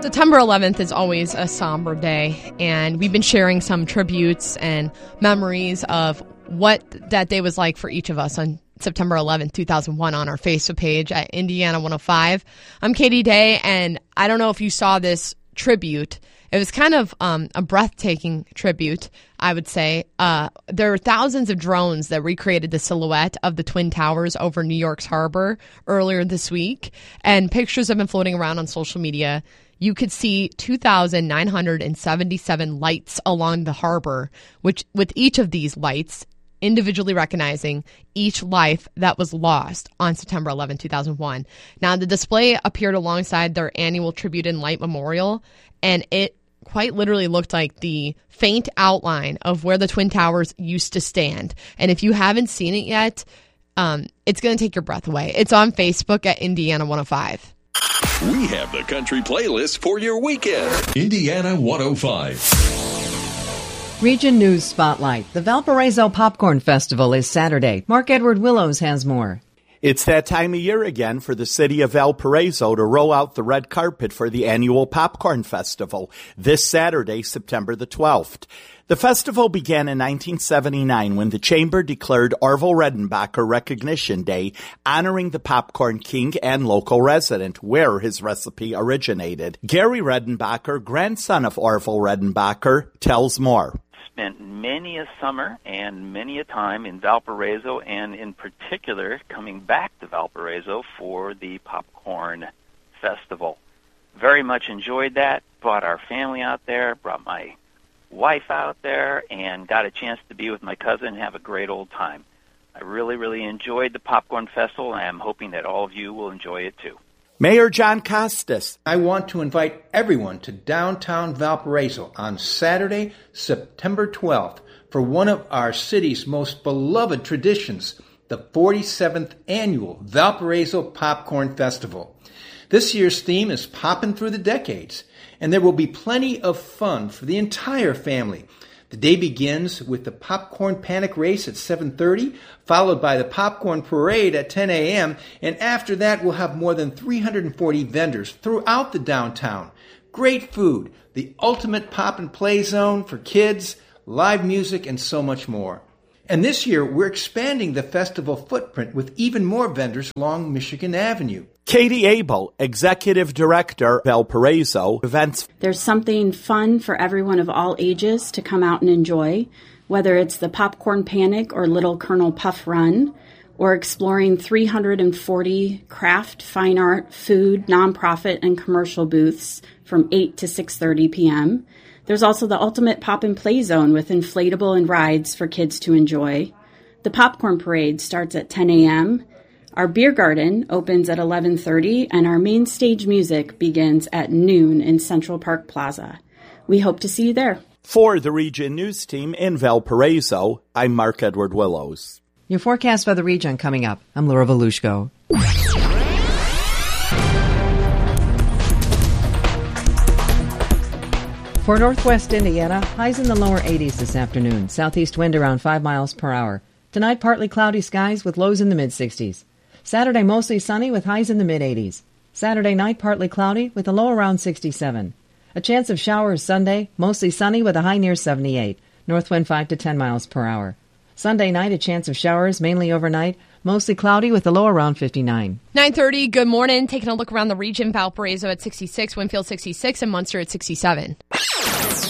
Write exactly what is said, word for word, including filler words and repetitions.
September eleventh is always a somber day, and we've been sharing some tributes and memories of what that day was like for each of us on September eleventh, two thousand one on our Facebook page at Indiana one oh five. I'm Katie Day, and I don't know if you saw this tribute. It was kind of um, a breathtaking tribute, I would say. Uh, there are thousands of drones that recreated the silhouette of the Twin Towers over New York's harbor earlier this week, and pictures have been floating around on social media. You could see two thousand nine hundred seventy-seven lights along the harbor, which with each of these lights individually recognizing each life that was lost on September eleventh, two thousand one. Now, the display appeared alongside their annual Tribute in Light Memorial, and it quite literally looked like the faint outline of where the Twin Towers used to stand. And if you haven't seen it yet, um, it's going to take your breath away. It's on Facebook at Indiana one oh five. We have the country playlist for your weekend. Indiana one oh five. Region News Spotlight. The Valparaiso Popcorn Festival is Saturday. Mark Edward Willows has more. It's that time of year again for the city of Valparaiso to roll out the red carpet for the annual Popcorn Festival this Saturday, September the twelfth. The festival began in nineteen seventy-nine when the Chamber declared Orville Redenbacher Recognition Day, honoring the popcorn king and local resident, where his recipe originated. Gary Redenbacher, grandson of Orville Redenbacher, tells more. Spent many a summer and many a time in Valparaiso, and in particular coming back to Valparaiso for the Popcorn Festival. Very much enjoyed that. Brought our family out there, brought my wife out there, and got a chance to be with my cousin and have a great old time. I really, really enjoyed the Popcorn Festival, and I'm hoping that all of you will enjoy it too. Mayor John Costas. I want to invite everyone to downtown Valparaiso on Saturday, September twelfth, for one of our city's most beloved traditions, the forty-seventh Annual Valparaiso Popcorn Festival. This year's theme is Poppin' Through the Decades, and there will be plenty of fun for the entire family. The day begins with the Popcorn Panic Race at seven thirty, followed by the Popcorn Parade at ten a.m., and after that we'll have more than three hundred forty vendors throughout the downtown. Great food, the ultimate pop and play zone for kids, live music, and so much more. And this year we're expanding the festival footprint with even more vendors along Michigan Avenue. Katie Abel, Executive Director, Valparaiso Events. There's something fun for everyone of all ages to come out and enjoy, whether it's the Popcorn Panic or Little Colonel Puff Run, or exploring three hundred forty craft, fine art, food, nonprofit, and commercial booths from eight to six thirty p.m. There's also the Ultimate Pop and Play Zone with inflatable and rides for kids to enjoy. The Popcorn Parade starts at ten a.m., Our beer garden opens at eleven thirty, and our main stage music begins at noon in Central Park Plaza. We hope to see you there. For the Region News Team in Valparaiso, I'm Mark Edward Willows. Your forecast for the region coming up. I'm Laura Volushko. For northwest Indiana, highs in the lower eighties this afternoon. Southeast wind around five miles per hour. Tonight, partly cloudy skies with lows in the mid-sixties. Saturday, mostly sunny with highs in the mid-eighties. Saturday night, partly cloudy with a low around sixty-seven. A chance of showers Sunday, mostly sunny with a high near seventy-eight. North wind five to ten miles per hour. Sunday night, a chance of showers, mainly overnight, mostly cloudy with a low around fifty-nine. nine thirty, good morning. Taking a look around the region, Valparaiso at sixty-six, Winfield sixty-six, and Munster at sixty-seven.